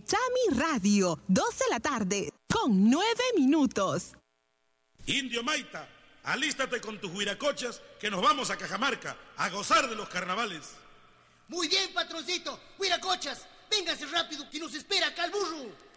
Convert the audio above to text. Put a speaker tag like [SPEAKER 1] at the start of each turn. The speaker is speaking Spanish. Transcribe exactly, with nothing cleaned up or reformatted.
[SPEAKER 1] en Chami Radio, dos de la tarde, con nueve minutos.
[SPEAKER 2] Indio Maita, alístate con tus huiracochas que nos vamos a Cajamarca a gozar de los carnavales.
[SPEAKER 3] Muy bien, patroncito. Huiracochas, véngase rápido que nos espera acá el burro.